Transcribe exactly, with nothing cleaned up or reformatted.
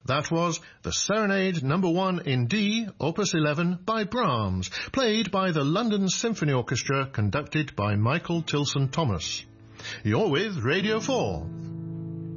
That was the Serenade Number One in D, Opus eleven, by Brahms, played by the London Symphony Orchestra, conducted by Michael Tilson Thomas. You're with Radio four.